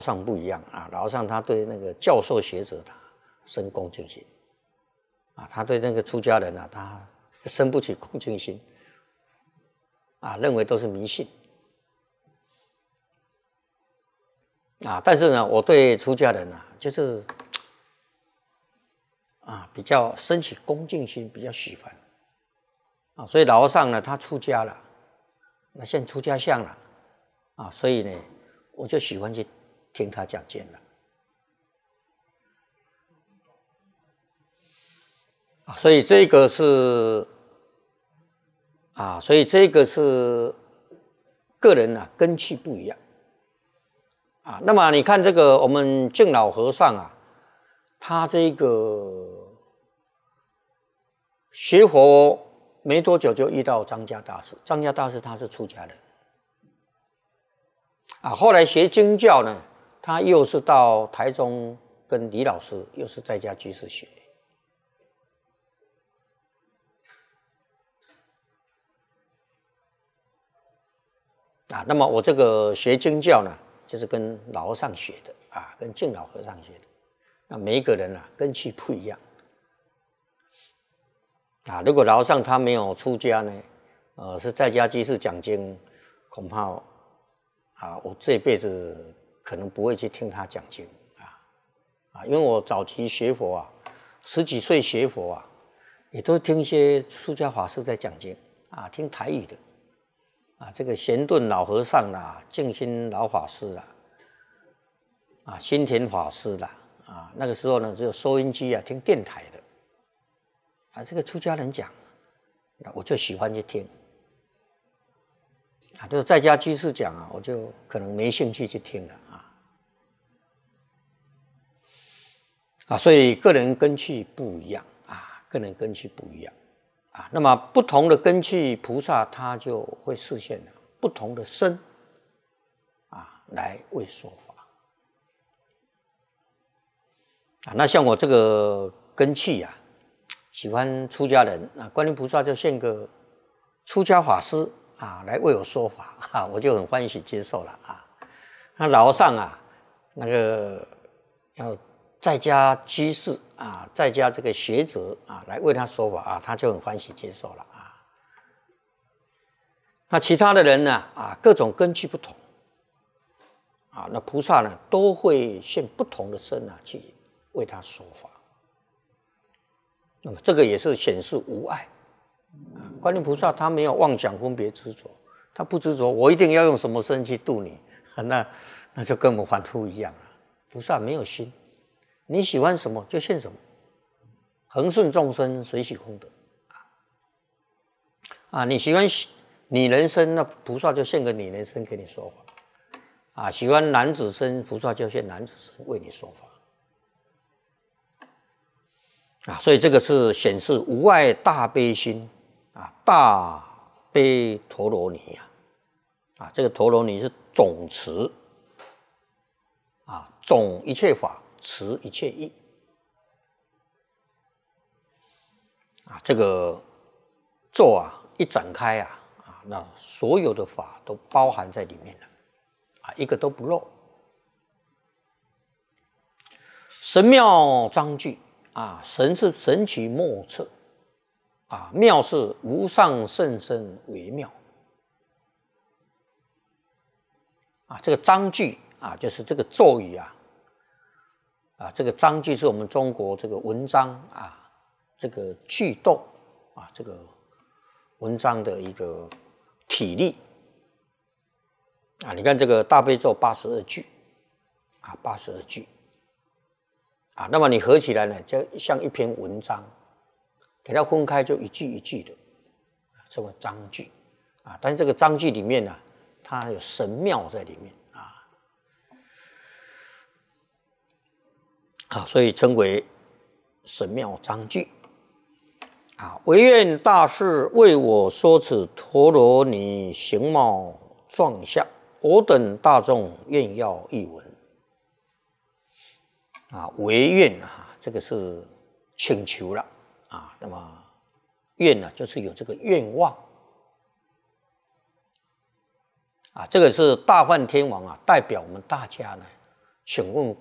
上不一样啊，老和尚他对那个教授学者他生恭敬心啊，他对那个出家人啊，他生不起恭敬心啊，认为都是迷信啊。但是呢，我对出家人啊，就是啊比较生起恭敬心，比较喜欢啊。所以老和尚呢，他出家了，那现在出家相了啊，所以呢，我就喜欢去听他讲经了啊，所以这个是个人啊根器不一样啊。那么你看这个我们净老和尚啊，他这个学佛没多久就遇到张家大师，张家大师他是出家人啊，后来学经教呢。他又是到台中跟李老师，又是在家居士学啊。那么我这个学经教呢，就是跟老和尚学的啊，跟净老和尚学的。那每一个人啊，根器不一样啊。如果老和尚他没有出家呢，是在家居士讲经，恐怕啊，我这辈子可能不会去听他讲经啊，因为我早期学佛啊，10几岁学佛啊，也都听一些出家法师在讲经啊，听台语的啊，这个贤顿老和尚啦，静心老法师啦，啊，新田法师啦，啊，那个时候呢只有收音机啊，听电台的啊，这个出家人讲，那我就喜欢去听啊，就是在家居士讲啊，我就可能没兴趣去听了啊，所以个人根器不一样啊，个人根器不一样啊。那么不同的根器，菩萨他就会示现了不同的身啊，来为说法啊。那像我这个根器啊，喜欢出家人啊，观音菩萨就现个出家法师啊，来为我说法啊，我就很欢喜接受了啊。那老和尚啊，那个要在家居士啊，在家这个学者啊，来为他说法啊，他就很欢喜接受了啊。那其他的人呢啊，各种根器不同啊，那菩萨呢都会现不同的身啊，去为他说法。那么这个也是显示无碍。观音菩萨他没有妄想分别执着，他不执着我一定要用什么身去度你，那就跟我们凡夫一样了。菩萨没有心。你喜欢什么就现什么，恒顺众生，随喜功德啊！你喜欢女人身，那菩萨就现个女人身给你说法啊；喜欢男子身，菩萨就现男子身为你说法啊。所以这个是显示无碍大悲心啊，大悲陀罗尼啊，这个陀罗尼是总持啊，总一切法。持一切义啊，这个咒啊一展开啊，那所有的法都包含在里面了啊，一个都不漏。神妙章句啊，神是神奇莫测啊，妙是无上甚深微妙啊，这个章句啊，就是这个咒语啊。这个章句是我们中国这个文章啊，这个句读啊，这个文章的一个体例啊。你看这个大悲咒82句啊，82句啊，那么你合起来呢，就像一篇文章，给它分开就一句一句的，这个章句啊。但是这个章句里面呢，它有神妙在里面。所以称为神妙章句啊。唯愿大士为我说此陀罗尼形貌状相，我等大众愿要一闻啊。唯愿啊，这个是请求了啊。那么愿呢，就是有这个愿望啊。这个是大梵天王啊，代表我们大家呢， 请问